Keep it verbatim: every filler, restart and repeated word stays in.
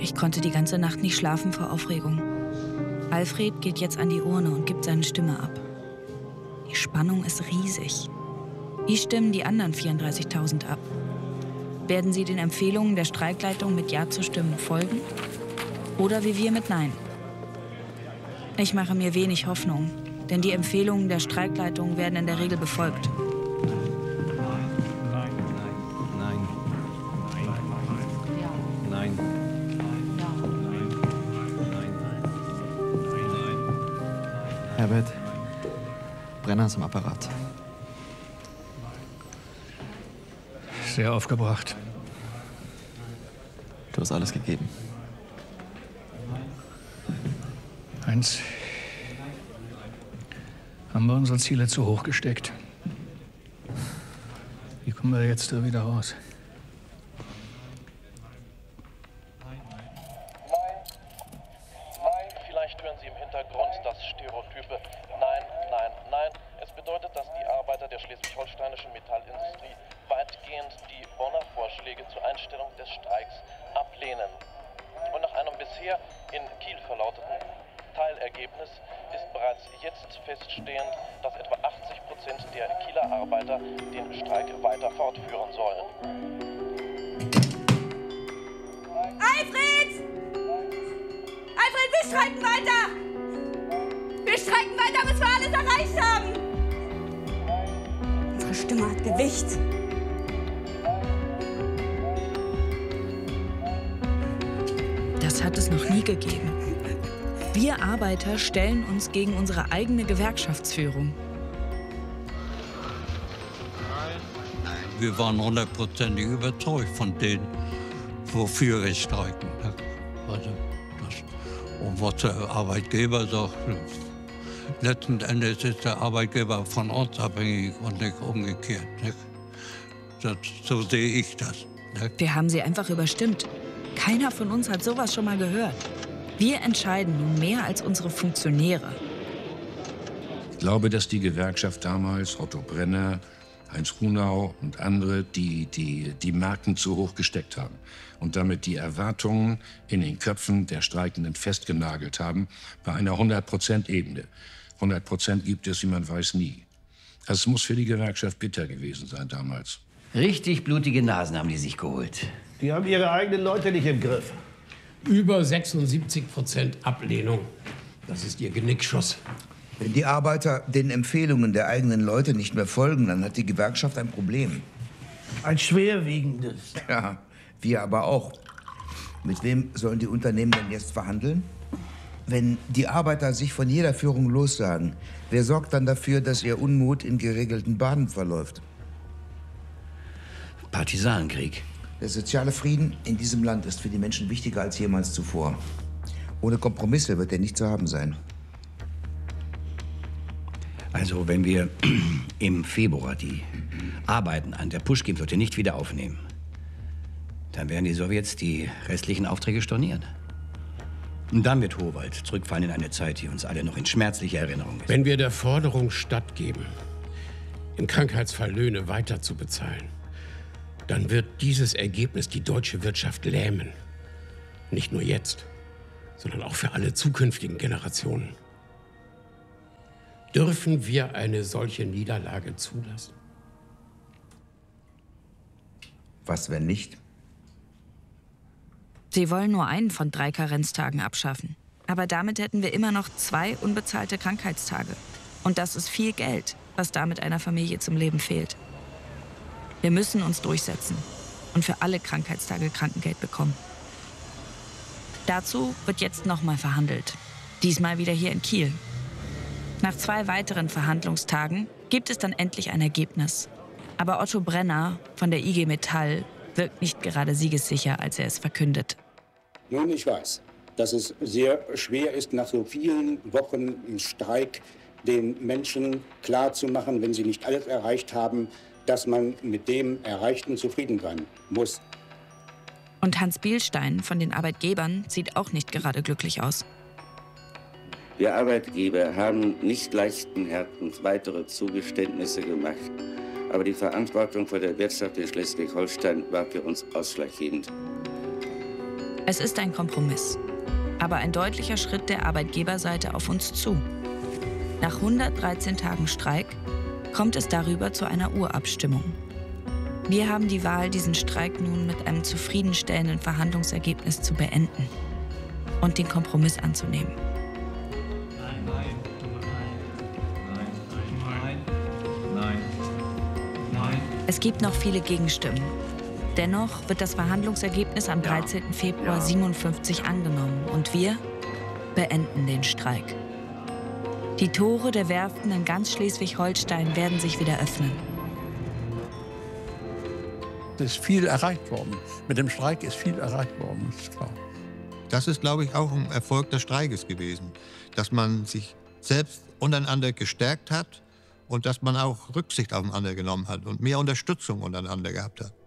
Ich konnte die ganze Nacht nicht schlafen vor Aufregung. Alfred geht jetzt an die Urne und gibt seine Stimme ab. Die Spannung ist riesig. Wie stimmen die anderen vierunddreißigtausend ab? Werden sie den Empfehlungen der Streikleitung mit Ja zu stimmen folgen? Oder wie wir mit Nein? Ich mache mir wenig Hoffnung, denn die Empfehlungen der Streikleitung werden in der Regel befolgt. Herbert, Brenner ist am Apparat. Sehr aufgebracht. Du hast alles gegeben. Heinz, haben wir unsere Ziele zu hoch gesteckt? Wie kommen wir jetzt da wieder raus? Stellen uns gegen unsere eigene Gewerkschaftsführung. Wir waren hundertprozentig überzeugt von denen, wofür wir streiken. Also das, und was der Arbeitgeber sagt, letzten Endes ist der Arbeitgeber von uns abhängig und nicht umgekehrt. Das, so sehe ich das. Wir haben sie einfach überstimmt. Keiner von uns hat sowas schon mal gehört. Wir entscheiden nun mehr als unsere Funktionäre. Ich glaube, dass die Gewerkschaft damals, Otto Brenner, Heinz Runau und andere, die, die die Marken zu hoch gesteckt haben und damit die Erwartungen in den Köpfen der Streikenden festgenagelt haben bei einer hundert Prozent Ebene. hundert Prozent gibt es, wie man weiß, nie. Also es muss für die Gewerkschaft bitter gewesen sein damals. Richtig blutige Nasen haben die sich geholt. Die haben ihre eigenen Leute nicht im Griff. Über sechsundsiebzig Prozent Ablehnung. Das ist ihr Genickschuss. Wenn die Arbeiter den Empfehlungen der eigenen Leute nicht mehr folgen, dann hat die Gewerkschaft ein Problem. Ein schwerwiegendes. Ja, wir aber auch. Mit wem sollen die Unternehmen denn jetzt verhandeln? Wenn die Arbeiter sich von jeder Führung lossagen, wer sorgt dann dafür, dass ihr Unmut in geregelten Bahnen verläuft? Partisanenkrieg. Der soziale Frieden in diesem Land ist für die Menschen wichtiger als jemals zuvor. Ohne Kompromisse wird er nicht zu haben sein. Also, wenn wir im Februar die Arbeiten an der Puschkin-Flotte nicht wieder aufnehmen, dann werden die Sowjets die restlichen Aufträge stornieren. Und dann wird Howald zurückfallen in eine Zeit, die uns alle noch in schmerzlicher Erinnerung ist. Wenn wir der Forderung stattgeben, im Krankheitsfall Löhne weiter zu bezahlen, dann wird dieses Ergebnis die deutsche Wirtschaft lähmen. Nicht nur jetzt, sondern auch für alle zukünftigen Generationen. Dürfen wir eine solche Niederlage zulassen? Was, wenn nicht? Sie wollen nur einen von drei Karenztagen abschaffen. Aber damit hätten wir immer noch zwei unbezahlte Krankheitstage. Und das ist viel Geld, was damit einer Familie zum Leben fehlt. Wir müssen uns durchsetzen und für alle Krankheitstage Krankengeld bekommen. Dazu wird jetzt nochmal verhandelt. Diesmal wieder hier in Kiel. Nach zwei weiteren Verhandlungstagen gibt es dann endlich ein Ergebnis. Aber Otto Brenner von der I G Metall wirkt nicht gerade siegessicher, als er es verkündet. Nun, ich weiß, dass es sehr schwer ist, nach so vielen Wochen im Streik den Menschen klarzumachen, wenn sie nicht alles erreicht haben, dass man mit dem Erreichten zufrieden sein muss. Und Hans Bielstein von den Arbeitgebern sieht auch nicht gerade glücklich aus. Wir Arbeitgeber haben nicht leichten Herzens weitere Zugeständnisse gemacht. Aber die Verantwortung vor der Wirtschaft in Schleswig-Holstein war für uns ausschlaggebend. Es ist ein Kompromiss, aber ein deutlicher Schritt der Arbeitgeberseite auf uns zu. Nach hundertdreizehn Tagen Streik kommt es darüber zu einer Urabstimmung. Wir haben die Wahl, diesen Streik nun mit einem zufriedenstellenden Verhandlungsergebnis zu beenden und den Kompromiss anzunehmen. Nein, nein, nein, nein, nein, nein. Es gibt noch viele Gegenstimmen. Dennoch wird das Verhandlungsergebnis am dreizehnten Februar siebenundfünfzig angenommen und wir beenden den Streik. Die Tore der Werften in ganz Schleswig-Holstein werden sich wieder öffnen. Es ist viel erreicht worden. Mit dem Streik ist viel erreicht worden, ist klar. Das ist, glaube ich, auch ein Erfolg des Streikes gewesen, dass man sich selbst untereinander gestärkt hat und dass man auch Rücksicht aufeinander genommen hat und mehr Unterstützung untereinander gehabt hat.